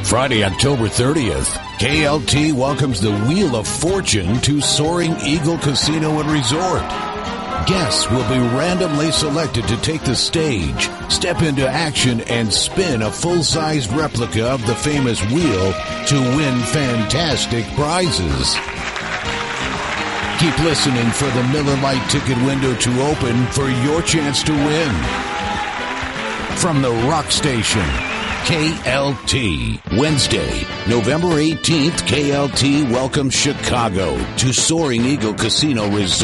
Friday, October 30th, KLT welcomes the Wheel of Fortune to Soaring Eagle Casino and Resort. Guests will be randomly selected to take the stage, step into action, and spin a full-sized replica of the famous wheel to win fantastic prizes. Keep listening for the Miller Lite ticket window to open for your chance to win. From the Rock Station, KLT. Wednesday, November 18th, KLT welcomes Chicago to Soaring Eagle Casino Resort.